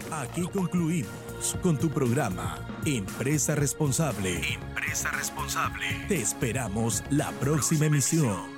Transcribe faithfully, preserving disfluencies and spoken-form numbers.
Aquí concluimos con tu programa Empresa Responsable. Empresa Responsable. Te esperamos la próxima emisión.